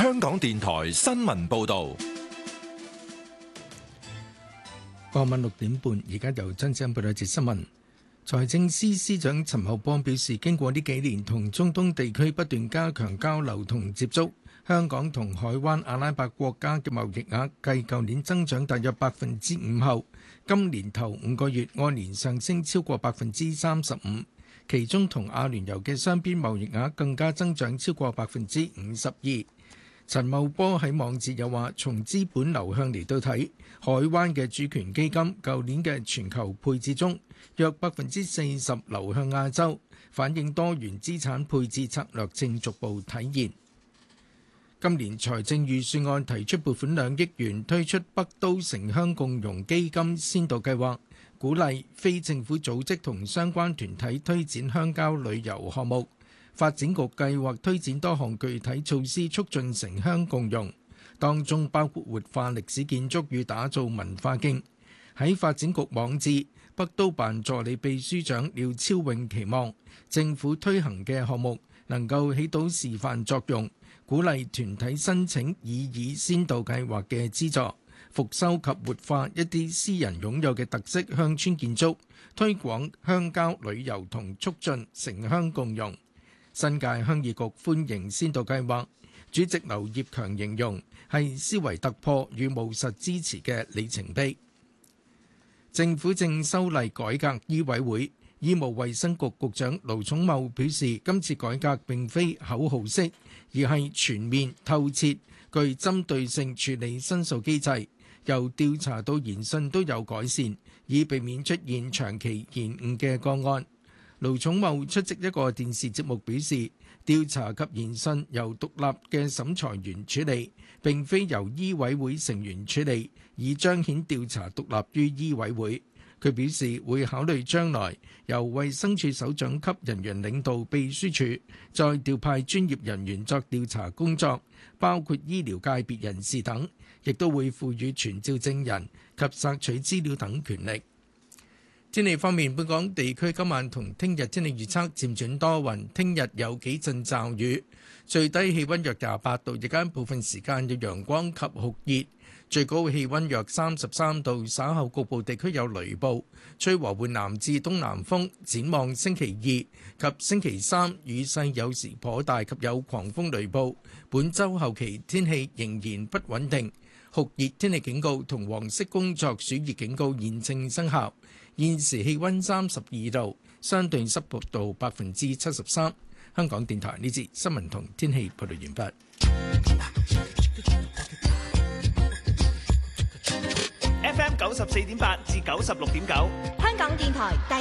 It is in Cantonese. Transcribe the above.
香港電台新聞報道。 傍晚6點半，而家由張子欣報道一節新聞。財政司司長陳茂波表示，經過呢幾年同中東地區不斷加強交流同接觸，香港同海灣阿拉伯國家嘅貿易額繼舊年增長大約5%後，今年頭5個月按年上升超過35%，其中同阿聯酋嘅雙邊貿易額更加增長超過52%。陳茂波喺網誌又話，從資本流向嚟到睇，海灣嘅主權基金舊年嘅全球配置中，約40%流向亞洲，反映多元資產配置策略正逐步體現。今年財政預算案提出撥款2億元，推出北都城鄉共融基金先導計劃，鼓勵非政府組織同相關團體推展鄉郊旅遊項目。發展局計劃推展多項具體措施，促進城鄉共融，當中包括活化歷史建築與打造文化徑。喺發展局網誌，北都辦助理秘書長廖超穎期望政府推行嘅項目能夠起到示範作用，鼓勵團體申請以先導計劃嘅資助，復修及活化一啲私人擁有嘅特色鄉村建築，推廣鄉郊旅遊同促進城鄉共融。新界鄉議局歡迎先導計劃，主席劉業強形容係思維突破與務實支持嘅里程碑。政府正修例改革醫委會，醫務衛生局局長盧寵茂表示，今次改革並非口號式，而係全面透徹、具針對性處理申訴機制，由調查到研訊都有改善，以避免出現長期延誤嘅個案。盧寵茂出席一個電視節目表示，調查及研訊由獨立嘅審裁員處理，並非由醫委會成員處理，以彰顯調查獨立於醫委會。佢表示會考慮將來由衛生署首長級人員領導秘書處，再調派專業人員作調查工作，包括醫療界別人士等，亦都會賦予傳召證人及索取資料等權力。天氣方面，本港地區今晚同聽日天氣預測漸轉多雲，聽日有幾陣驟雨，最低氣溫約28度，日間部分時間有陽光及酷熱，最高氣溫約33度，稍後局部地區有雷暴，吹和緩南至東南風。展望星期2及星期3，雨勢有時頗大及有狂風雷暴。本週後期天氣仍然不穩定，酷熱天氣警告同黃色工作暑熱警告現正生效。現時氣溫32度，相對濕度73%。香港電台呢節新聞同天氣報道完畢。 FM 94.8至96.9， 香港電台第